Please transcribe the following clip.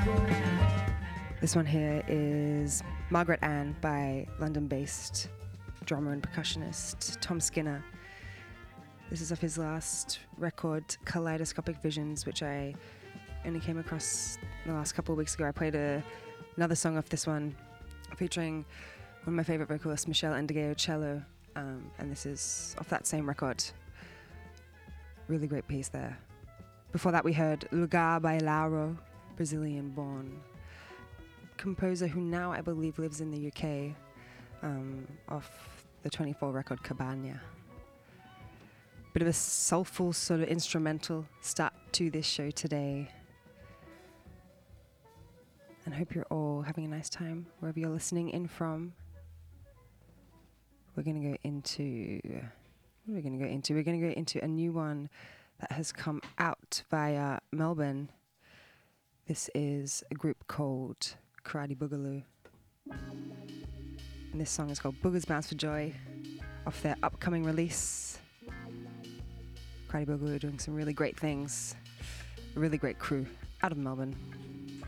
This one here is Margaret Ann by London-based drummer and percussionist Tom Skinner. This is off his last record, Kaleidoscopic Visions, which I only came across the last couple of weeks ago. I played another song off this one featuring one of my favorite vocalists, Michelle Endigeo cello, and this is off that same record. Really great piece there. Before that we heard Lugar by Lauro, Brazilian-born composer who now I believe lives in the UK, off the 24 record Cabana. Bit of a soulful sort of instrumental start to this show today. And hope you're all having a nice time wherever you're listening in from. We're going to go into... What are we going to go into? We're going to go into a new one that has come out via Melbourne. This is a group called Karate Boogaloo. And this song is called Boogers Bounce for Joy, off their upcoming release. Karate Boogaloo are doing some really great things. A really great crew out of Melbourne.